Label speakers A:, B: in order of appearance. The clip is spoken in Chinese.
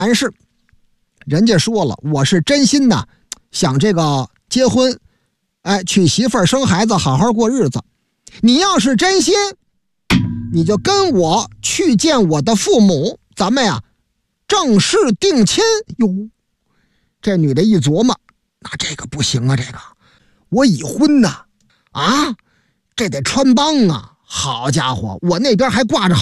A: 但是人家说了，我是真心的想这个结婚，娶媳妇儿生孩子好好过日子。你要是真心，你就跟我去见我的父母，咱们呀正式定亲。哟，这女的一琢磨，那这个不行啊，这个我已婚呐，这得穿帮啊。好家伙，我那边还挂着